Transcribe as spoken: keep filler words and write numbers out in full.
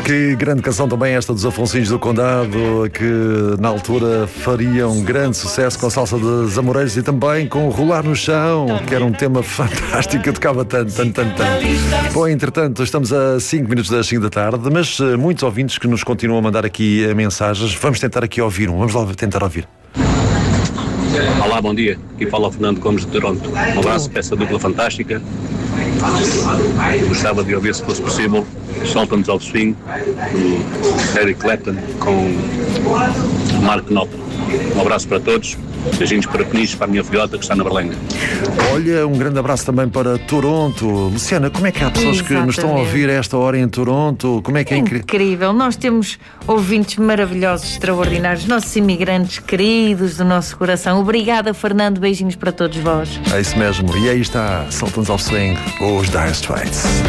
Que grande canção também esta dos Afonsinhos do Condado, que na altura fariam um grande sucesso com a Salsa dos Amoreiros e também com o Rolar no Chão, que era um tema fantástico, que tocava tanto, tanto, tanto, tanto. Bom, entretanto, estamos a cinco minutos das cinco da tarde, mas uh, muitos ouvintes que nos continuam a mandar aqui uh, mensagens. Vamos tentar aqui ouvir um, vamos lá tentar ouvir. Olá, bom dia. Aqui fala o Fernando Gomes de Toronto. Um abraço para essa dupla fantástica. Gostava de ouvir, se fosse possível, Sultans of Swing, do Eric Clapton com o Mark Knopfler. Um abraço para todos. Beijinhos para Peniche, para a minha filhota que está na Berlenga. Olha, um grande abraço também para Toronto. Luciana, como é que há pessoas Exatamente. que nos estão a ouvir a esta hora em Toronto? Como é que é incrível? Incrível. Nós temos ouvintes maravilhosos, extraordinários, nossos imigrantes queridos do nosso coração. Obrigada, Fernando. Beijinhos para todos vós. É isso mesmo. E aí está Sultans of Swing, os Dire Straits.